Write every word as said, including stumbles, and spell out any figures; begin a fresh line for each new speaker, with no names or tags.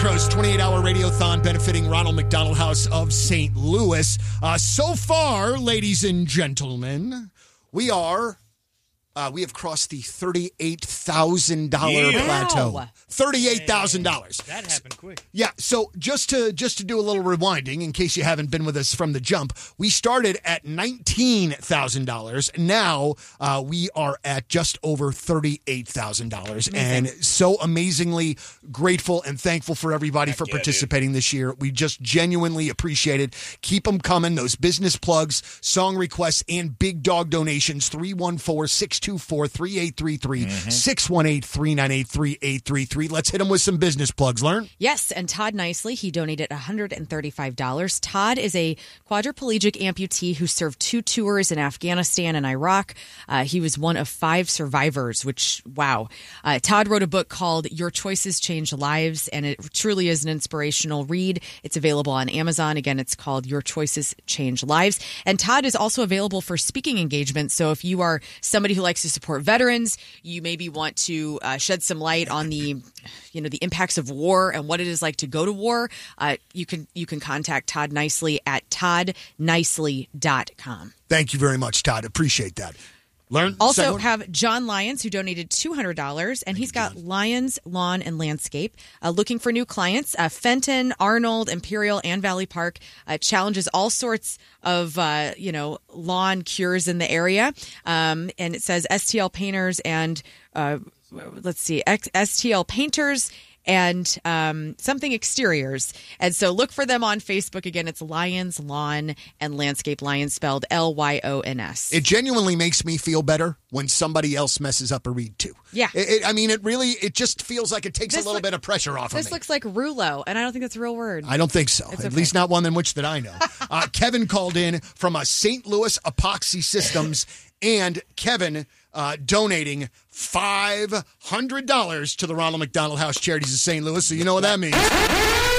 Crow's twenty-eight hour radiothon benefiting Ronald McDonald House of Saint Louis. Uh, so far, ladies and gentlemen, we are, uh, we have crossed the thirty-eight thousand dollars
Yeah.
plateau.
Wow.
thirty-eight thousand dollars.
That happened quick.
Yeah, so just to just to do a little rewinding, in case you haven't been with us from the jump, we started at nineteen thousand dollars. Now uh, we are at just over thirty-eight thousand dollars. And so amazingly grateful and thankful for everybody
Heck
for
yeah,
participating
dude.
this year. We just genuinely appreciate it. Keep them coming, those business plugs, song requests, and big dog donations. three one four, six two four, three eight three three, six one eight, three nine eight, three eight three three. Let's hit them with some business plugs. Learn.
Yes, and Todd Nicely, he donated one hundred thirty-five dollars. Todd is a quadriplegic amputee who served two tours in Afghanistan and Iraq. Uh, he was one of five survivors, which, wow. Uh, Todd wrote a book called Your Choices Change Lives, and it truly is an inspirational read. It's available on Amazon. Again, it's called Your Choices Change Lives. And Todd is also available for speaking engagements. So if you are somebody who likes to support veterans, you maybe want to uh, shed some light on the you know, the impacts of war and what it is like to go to war, uh, you can you can contact Todd Nicely at todd nicely dot com.
Thank you very much, Todd. Appreciate that. Learn.
Also
second one?
have John Lyons, who donated two hundred dollars, and he's got Lyons Lawn and Landscape. Uh, looking for new clients. Uh, Fenton, Arnold, Imperial, and Valley Park uh, challenges all sorts of, uh, you know, lawn cures in the area. Um, and it says S T L Painters and, uh, let's see, X- S T L Painters and um, something exteriors. And so look for them on Facebook. Again, it's Lyons Lawn and Landscape. Lyons spelled L Y O N S.
It genuinely makes me feel better when somebody else messes up a read too.
Yeah.
It, it, I mean, it really, it just feels like it takes
This
a little
look-
bit of pressure off of
This
me.
looks like Rulo, and I don't think that's a real word.
I don't think so.
It's
At
okay.
least not one in which that I know. uh, Kevin called in from a Saint Louis Epoxy Systems, and Kevin uh, donating five hundred dollars to the Ronald McDonald House Charities of Saint Louis. So you know what that means.